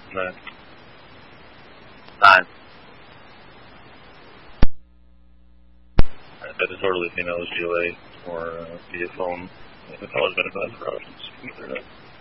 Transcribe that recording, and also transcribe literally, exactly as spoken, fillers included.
Nine. Nine. Alright, that disorderly female is G L A or uh, via phone. The call has been advised for options.